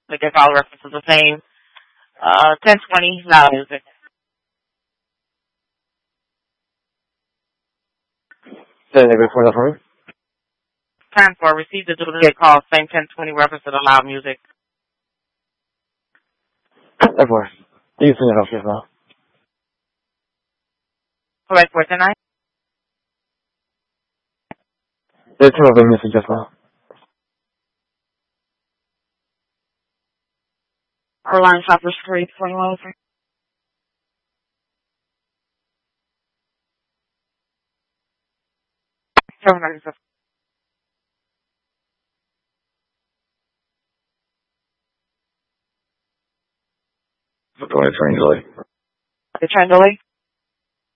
Like if all references the same. 1020, loud music. Say that before that for me. Time for receive the duplicate call, same 1020 reference to the loud music. Of course. You can send it off just now. Correct for tonight? There's two of them missing just now. Our line shopper street 21. Going to train delay. The train delay?